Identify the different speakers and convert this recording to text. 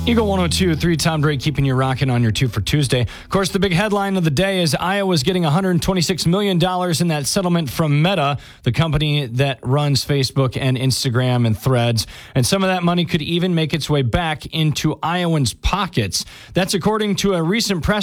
Speaker 1: Eagle 102.3, Tom Drake keeping you rocking on your 2 for Tuesday. Of course, the big headline of the day is Iowa's getting $126 million in that settlement from Meta, the company that runs Facebook and Instagram and Threads. And some of that money could even make its way back into Iowans' pockets. That's according to a recent press